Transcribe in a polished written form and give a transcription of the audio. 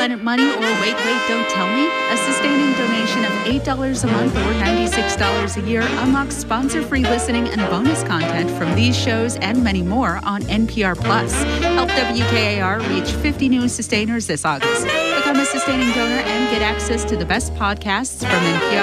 Planet Money or Wait, Don't Tell Me? A sustaining donation of $8 a month or $96 a year unlocks sponsor-free listening and bonus content from these shows and many more on NPR Plus. Help WKAR reach 50 new sustainers this August. Become a sustaining donor and get access to the best podcasts from NPR.